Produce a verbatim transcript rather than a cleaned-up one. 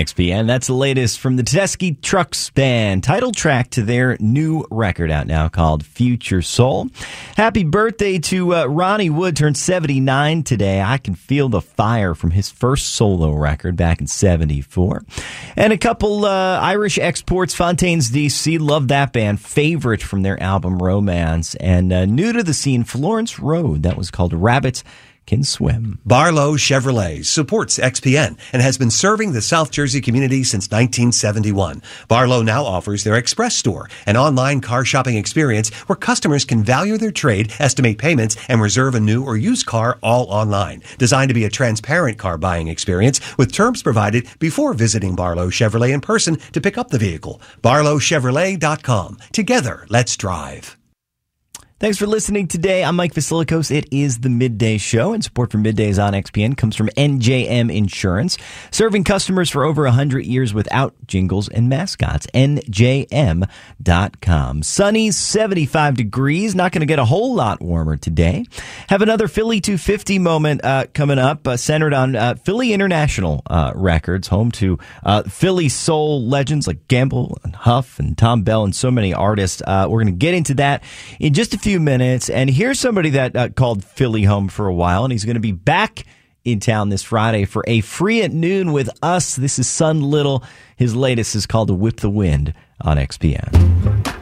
X P N. That's the latest from the Tedeschi Trucks Band, title track to their new record out now called Future Soul. Happy birthday to uh, Ronnie Wood, turned seventy-nine today. I Can Feel the Fire from his first solo record back in seventy-four. And a couple uh, Irish exports, Fontaines D C, love that band. Favorite from their album Romance. And uh, new to the scene, Florence Road, that was called Rabbits Can Swim. Barlow Chevrolet supports X P N and has been serving the South Jersey community since nineteen seventy-one. Barlow now offers their Express Store, an online car shopping experience where customers can value their trade, estimate payments, and reserve a new or used car all online. Designed to be a transparent car buying experience with terms provided before visiting Barlow Chevrolet in person to pick up the vehicle. barlow chevrolet dot com. Together, let's drive. Thanks for listening today. I'm Mike Vasilikos. It is the Midday Show, and support for Middays on X P N comes from N J M Insurance, serving customers for over one hundred years without jingles and mascots. N J M dot com. Sunny, seventy-five degrees. Not going to get a whole lot warmer today. Have another Philly two fifty moment uh, coming up, uh, centered on uh, Philly International uh, Records, home to uh, Philly soul legends like Gamble and Huff and Tom Bell and so many artists. Uh, we're going to get into that in just a few minutes. And here's somebody that uh, called Philly home for a while, and he's going to be back in town this Friday for a Free at Noon with us. This is Son Little. His latest is called Whip the Wind on X P N.